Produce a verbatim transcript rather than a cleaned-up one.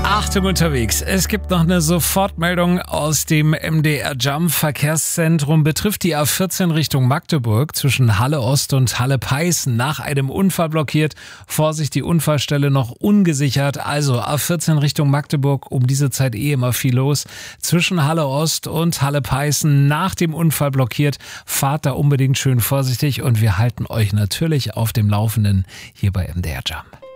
Achtung unterwegs. Es gibt noch eine Sofortmeldung aus dem M D R Jump Verkehrszentrum. Betrifft die A vierzehn Richtung Magdeburg zwischen Halle Ost und Halle Peißen. Nach einem Unfall blockiert. Vorsicht, die Unfallstelle noch ungesichert. Also A vierzehn Richtung Magdeburg, um diese Zeit eh immer viel los. Zwischen Halle Ost und Halle Peißen nach dem Unfall blockiert. Fahrt da unbedingt schön vorsichtig und wir halten euch natürlich auf dem Laufenden hier bei M D R Jump.